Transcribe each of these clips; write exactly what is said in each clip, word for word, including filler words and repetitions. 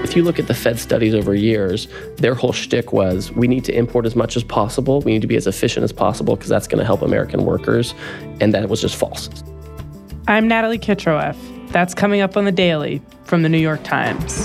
If you look at the Fed studies over years, their whole shtick was we need to import as much as possible. We need to be as efficient as possible because that's going to help American workers. And that was just false. I'm Natalie Kitroeff. That's coming up on The Daily from The New York Times.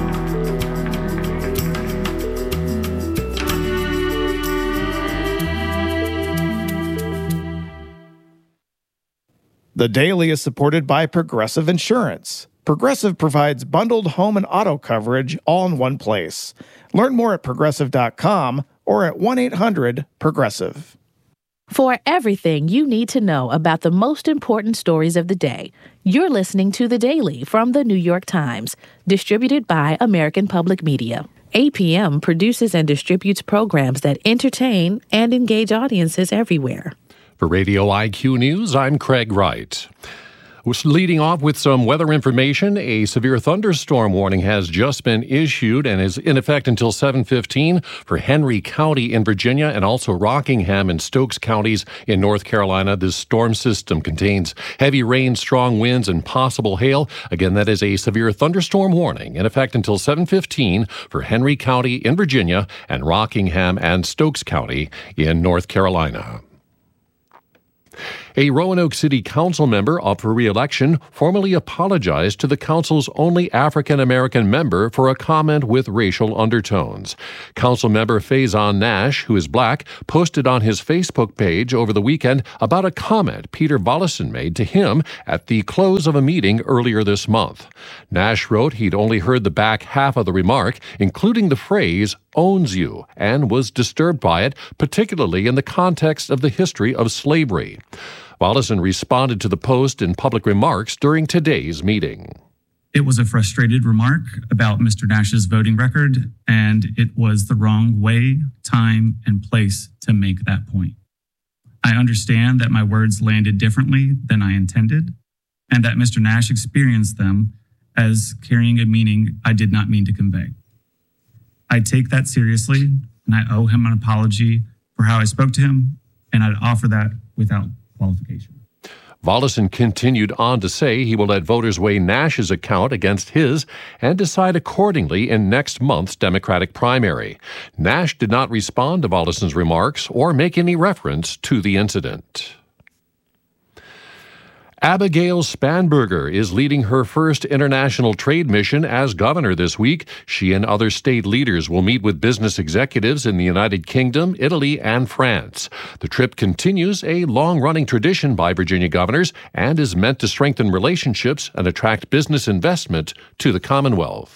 The Daily is supported by Progressive Insurance. Progressive provides bundled home and auto coverage all in one place. Learn more at progressive dot com or at one eight hundred progressive. For everything you need to know about the most important stories of the day, you're listening to The Daily from The New York Times, distributed by American Public Media. A P M produces and distributes programs that entertain and engage audiences everywhere. For Radio I Q News, I'm Craig Wright. We're leading off with some weather information. A severe thunderstorm warning has just been issued and is in effect until seven fifteen for Henry County in Virginia and also Rockingham and Stokes counties in North Carolina. This storm system contains heavy rain, strong winds, and possible hail. Again, that is a severe thunderstorm warning in effect until seven fifteen for Henry County in Virginia and Rockingham and Stokes County in North Carolina. A Roanoke City Council member up for re-election formally apologized to the council's only African-American member for a comment with racial undertones. Council member Faison Nash, who is black, posted on his Facebook page over the weekend about a comment Peter Volleson made to him at the close of a meeting earlier this month. Nash wrote he'd only heard the back half of the remark, including the phrase, owns you, and was disturbed by it, particularly in the context of the history of slavery. Volleson responded to the post in public remarks during today's meeting. It was a frustrated remark about Mister Nash's voting record, and it was the wrong way, time, and place to make that point. I understand that my words landed differently than I intended, and that Mister Nash experienced them as carrying a meaning I did not mean to convey. I take that seriously, and I owe him an apology for how I spoke to him, and I'd offer that without qualification. Volleson continued on to say he will let voters weigh Nash's account against his and decide accordingly in next month's Democratic primary. Nash did not respond to Volleson's remarks or make any reference to the incident. Abigail Spanberger is leading her first international trade mission as governor this week. She and other state leaders will meet with business executives in the United Kingdom, Italy, and France. The trip continues a long-running tradition by Virginia governors and is meant to strengthen relationships and attract business investment to the Commonwealth.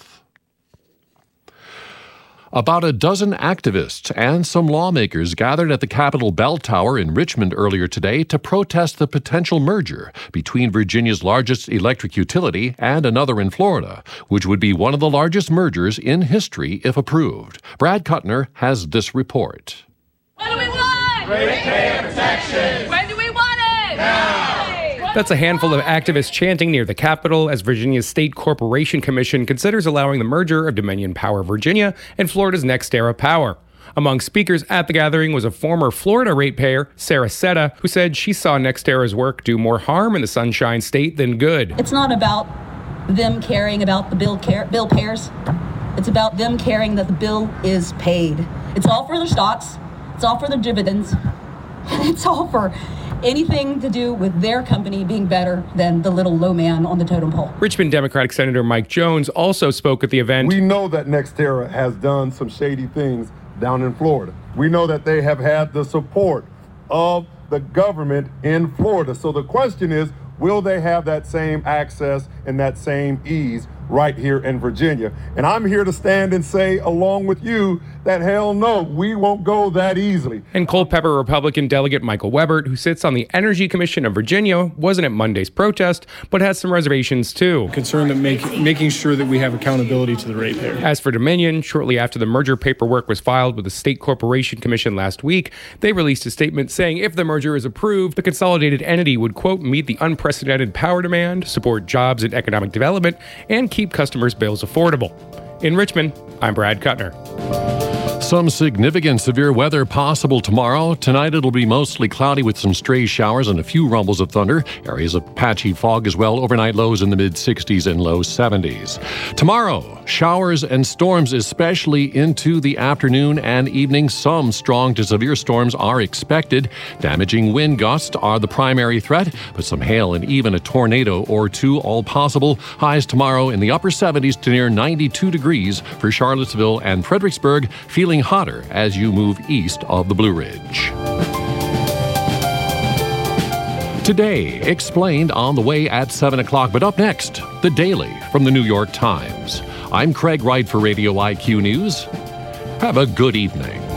About a dozen activists and some lawmakers gathered at the Capitol Bell Tower in Richmond earlier today to protest the potential merger between Virginia's largest electric utility and another in Florida, which would be one of the largest mergers in history if approved. Brad Kuttner has this report. What do we want? Ratepayer protection. When do we want it? Now. That's a handful of activists chanting near the Capitol as Virginia's State Corporation Commission considers allowing the merger of Dominion Power Virginia and Florida's NextEra Power. Among speakers at the gathering was a former Florida ratepayer, Sarah Setta, who said she saw NextEra's work do more harm in the Sunshine State than good. It's not about them caring about the bill, care, bill payers. It's about them caring that the bill is paid. It's all for their stocks. It's all for their dividends. And it's all for anything to do with their company being better than the little low man on the totem pole. Richmond Democratic Senator Mike Jones also spoke at the event. We know that NextEra has done some shady things down in Florida. We know that they have had the support of the government in Florida. So the question is, will they have that same access and that same ease right here in Virginia? And I'm here to stand and say, along with you, that hell no, we won't go that easily. And Culpeper Republican delegate Michael Webert, who sits on the Energy Commission of Virginia, wasn't at Monday's protest, but has some reservations too. Concerned that make, making sure that we have accountability to the ratepayer. As for Dominion, shortly after the merger paperwork was filed with the State Corporation Commission last week, they released a statement saying if the merger is approved, the consolidated entity would, quote, meet the unprecedented power demand, support jobs and economic development, and keep customers' bills affordable. In Richmond, I'm Brad Kuttner. Some significant severe weather possible tomorrow. Tonight it'll be mostly cloudy with some stray showers and a few rumbles of thunder. Areas of patchy fog as well. Overnight lows in the mid sixties and low seventies. Tomorrow, showers and storms, especially into the afternoon and evening. Some strong to severe storms are expected. Damaging wind gusts are the primary threat, but some hail and even a tornado or two all possible. Highs tomorrow in the upper seventies to near ninety-two degrees for Charlottesville and Fredericksburg. Feeling hotter as you move east of the Blue Ridge. Today, explained on the way at seven o'clock. But up next, The Daily from the New York Times. I'm Craig Wright for Radio I Q News. Have a good evening.